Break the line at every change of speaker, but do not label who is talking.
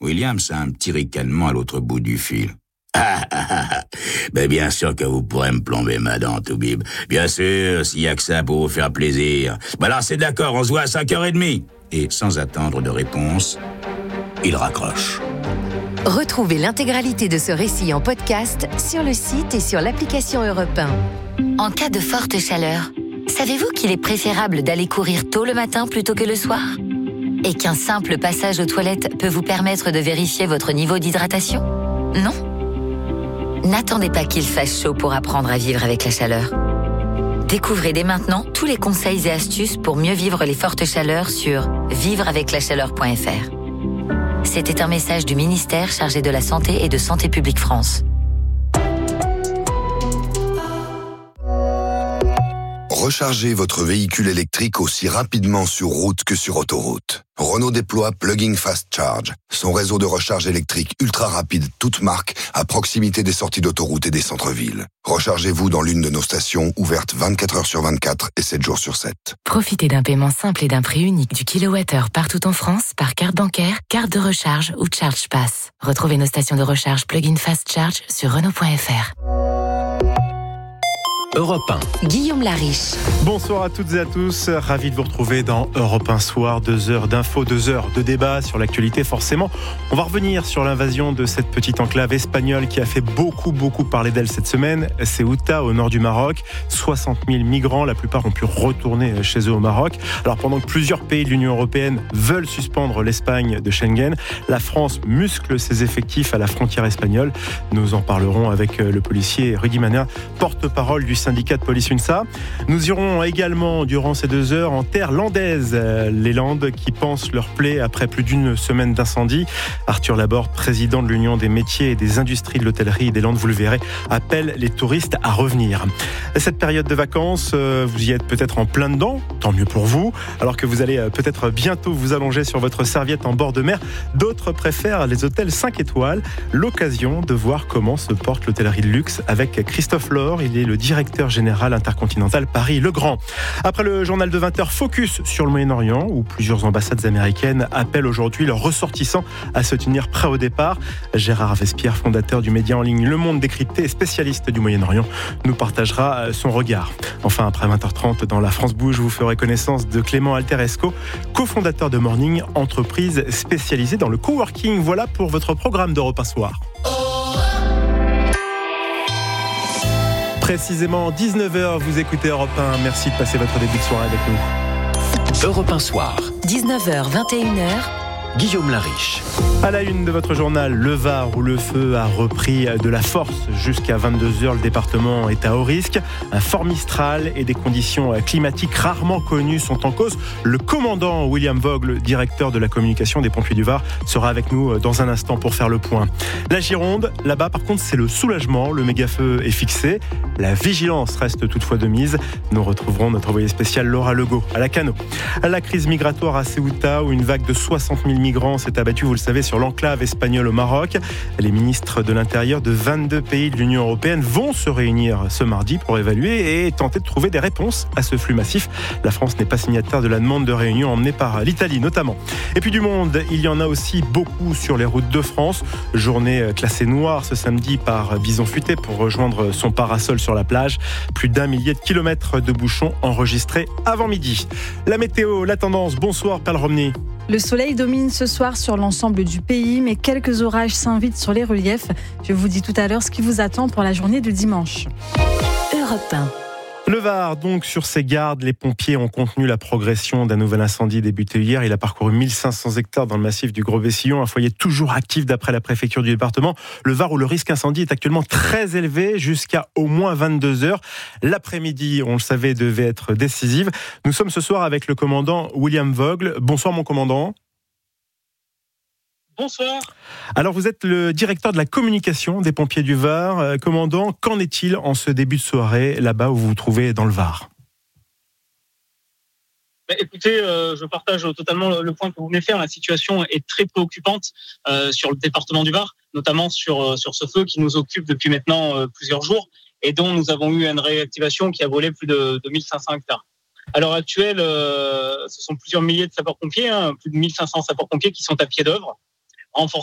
Williams a un petit ricanement à l'autre bout du fil. Ben bien sûr que vous pourrez me plomber ma dent, Toubib. Bien sûr, s'il y a que ça pour vous faire plaisir. Ben alors c'est d'accord, on se voit à 5h30. Et sans attendre de réponse, il raccroche.
Retrouvez l'intégralité de ce récit en podcast sur le site et sur l'application Europe 1.
En cas de forte chaleur, savez-vous qu'il est préférable d'aller courir tôt le matin plutôt que le soir ? Et qu'un simple passage aux toilettes peut vous permettre de vérifier votre niveau d'hydratation ? Non ? N'attendez pas qu'il fasse chaud pour apprendre à vivre avec la chaleur. Découvrez dès maintenant tous les conseils et astuces pour mieux vivre les fortes chaleurs sur vivreaveclachaleur.fr. C'était un message du ministère chargé de la Santé et de Santé publique France.
Rechargez votre véhicule électrique aussi rapidement sur route que sur autoroute. Renault déploie Plug-in Fast Charge, son réseau de recharge électrique ultra rapide, toute marque, à proximité des sorties d'autoroute et des centres-villes. Rechargez-vous dans l'une de nos stations, ouvertes 24 heures sur 24 et 7 jours sur 7.
Profitez d'un paiement simple et d'un prix unique du kilowattheure partout en France par carte bancaire, carte de recharge ou Charge Pass. Retrouvez nos stations de recharge Plug-in Fast Charge sur Renault.fr.
Europe 1.
Guillaume Lariche.
Bonsoir à toutes et à tous, ravi de vous retrouver dans Europe 1 Soir, 2 heures d'infos, 2 heures de débat sur l'actualité forcément. On va revenir sur l'invasion de cette petite enclave espagnole qui a fait beaucoup parler d'elle cette semaine. Ceuta, au nord du Maroc, 60 000 migrants, la plupart ont pu retourner chez eux au Maroc. Alors pendant que plusieurs pays de l'Union européenne veulent suspendre l'Espagne de Schengen, la France muscle ses effectifs à la frontière espagnole. Nous en parlerons avec le policier Rudy Manin, porte-parole du syndicat de police UNSA. Nous irons également durant ces 2 heures en terre landaise, les Landes qui pansent leur plaie après plus d'une semaine d'incendie. Arthur Laborde, président de l'Union des métiers et des industries de l'hôtellerie des Landes, vous le verrez, appelle les touristes à revenir. Cette période de vacances, vous y êtes peut-être en plein dedans, tant mieux pour vous, alors que vous allez peut-être bientôt vous allonger sur votre serviette en bord de mer. D'autres préfèrent les hôtels 5 étoiles. L'occasion de voir comment se porte l'hôtellerie de luxe avec Christophe Laure, il est le directeur général intercontinental Paris-Le Grand. Après le journal de 20h, focus sur le Moyen-Orient, où plusieurs ambassades américaines appellent aujourd'hui leurs ressortissants à se tenir prêts au départ. Gérard Vespierre, fondateur du média en ligne Le Monde Décrypté et spécialiste du Moyen-Orient, nous partagera son regard. Enfin, après 20h30, dans La France Bouge, vous ferez connaissance de Clément Alteresco, cofondateur de Morning, entreprise spécialisée dans le coworking. Voilà pour votre programme d'Europe 1 Soir. Précisément 19h, vous écoutez Europe 1. Merci de passer votre début de soirée avec nous.
Europe 1 Soir.
19h, 21h.
Guillaume Lariche.
À la une de votre journal, le Var, où le feu a repris de la force jusqu'à 22h. Le département est à haut risque. Un fort Mistral et des conditions climatiques rarement connues sont en cause. Le commandant William Vogle, directeur de la communication des pompiers du Var, sera avec nous dans un instant pour faire le point. La Gironde, là-bas par contre, c'est le soulagement. Le méga-feu est fixé. La vigilance reste toutefois de mise. Nous retrouverons notre envoyée spéciale Laura Legault à la Cano. La crise migratoire à Ceuta, où une vague de 60 000 migrants s'est abattue, vous le savez, sur l'enclave espagnole au Maroc. Les ministres de l'Intérieur de 22 pays de l'Union européenne vont se réunir ce mardi pour évaluer et tenter de trouver des réponses à ce flux massif. La France n'est pas signataire de la demande de réunion emmenée par l'Italie notamment. Et puis du monde, il y en a aussi beaucoup sur les routes de France. Journée classée noire ce samedi par Bison Futé pour rejoindre son parasol sur la plage. Plus d'1 millier de kilomètres de bouchons enregistrés avant midi. La météo, la tendance, bonsoir Perle Romney.
Le soleil domine ce soir sur l'ensemble du pays, mais quelques orages s'invitent sur les reliefs. Je vous dis tout à l'heure ce qui vous attend pour la journée de dimanche.
Europe 1.
Le Var, donc, sur ses gardes, les pompiers ont contenu la progression d'un nouvel incendie débuté hier. Il a parcouru 1500 hectares dans le massif du Gros-Vessillon, un foyer toujours actif d'après la préfecture du département. Le Var, où le risque incendie est actuellement très élevé, jusqu'à au moins 22 heures. L'après-midi, on le savait, devait être décisive. Nous sommes ce soir avec le commandant William Vogle. Bonsoir, mon commandant.
Bonsoir.
Alors, vous êtes le directeur de la communication des pompiers du Var. Commandant, qu'en est-il en ce début de soirée, là-bas où vous vous trouvez dans le Var ?
Écoutez, je partage totalement le point que vous venez faire. La situation est très préoccupante sur le département du Var, notamment sur ce feu qui nous occupe depuis maintenant plusieurs jours et dont nous avons eu une réactivation qui a volé plus de 1500 hectares. À l'heure actuelle, ce sont plusieurs milliers de sapeurs-pompiers, plus de 1500 sapeurs-pompiers qui sont à pied d'œuvre, renforcés